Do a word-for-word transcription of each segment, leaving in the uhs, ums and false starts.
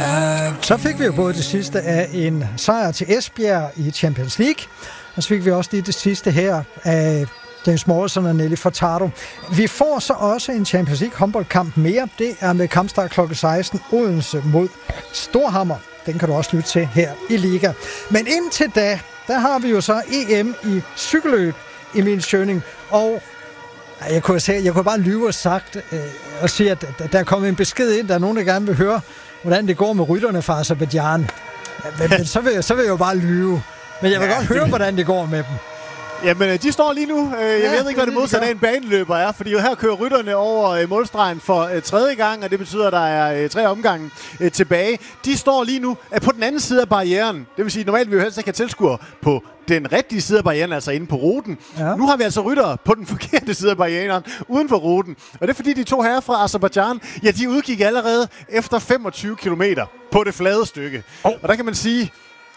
Så fik vi jo både det sidste af en sejr til Esbjerg i Champions League, og så fik vi også lige det sidste her af James Morrison og Nelly Furtado. Vi får så også en Champions League håndboldkamp mere. Det er med kampstart klokken seksten, Odense mod Storhammer. Den kan du også lytte til her i Liga. Men indtil da, der har vi jo så E M i cykelløb, Emil Schøning. Og jeg kunne, sige, jeg kunne bare lyve og sagt øh, og sige, at der er kommet en besked ind. Der er nogen, der gerne vil høre, hvordan det går med rytterne fra Aserbajdsjan. Men, men så, vil, så vil jeg jo bare lyve. Men jeg vil ja, godt høre, hvordan det går med dem. Jamen, de står lige nu. Jeg ja, ved ikke, hvad det modsatte af en baneløber er, fordi jo her kører rytterne over målstregen for tredje gang, og det betyder, at der er tre omgange tilbage. De står lige nu på den anden side af barrieren. Det vil sige, normalt vil vi jo helst ikke have tilskuere på den rigtige side af barrieren, altså inde på ruten. Ja. Nu har vi altså ryttere på den forkerte side af barrieren, uden for ruten. Og det er fordi, de to herrer fra Aserbajdsjan, ja, de udgik allerede efter femogtyve kilometer på det flade stykke. Oh. Og der kan man sige,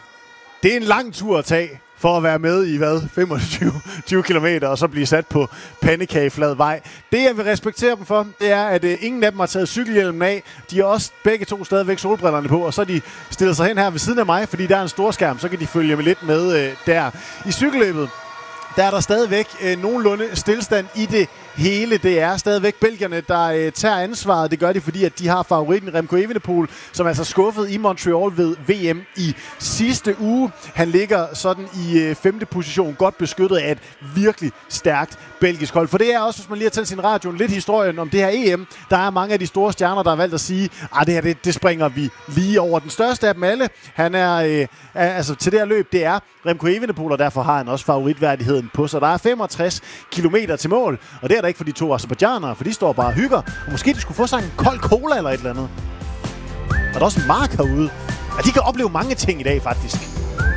det er en lang tur at tage for at være med i, hvad, femogtyve kilometer, og så blive sat på pandekageflad vej. Det, jeg vil respektere dem for, det er, at uh, ingen af dem har taget cykelhjelmen af. De har også begge to stadigvæk solbrillerne på, og så er de stillet sig hen her ved siden af mig, fordi der er en stor skærm, så kan de følge med lidt med uh, der. I cykelløbet, der er der stadigvæk uh, nogenlunde stillstand i det hele. Det er stadigvæk belgierne, der uh, tager ansvaret. Det gør de, fordi at de har favoritten Remco Evenepoel, som er altså skuffet i Montreal ved V M i sidste uge. Han ligger sådan i uh, femte position, godt beskyttet af et virkelig stærkt belgisk hold. For det er også, hvis man lige har tændt sin radio, lidt historien om det her E M. Der er mange af de store stjerner, der har valgt at sige, at det her, det, det springer vi lige over. Den største af dem alle, han er, uh, er altså til det her løb, det er Remco Evenepoel, og derfor har han også favoritværdigheden på sig. Der er femogtres kilometer til mål, og det er der ikke for de to aserbajdsjanere, for de står bare og hygger. Og måske de skulle få sig en kold cola eller et eller andet. Og der er også en mark herude. Og de kan opleve mange ting i dag, faktisk.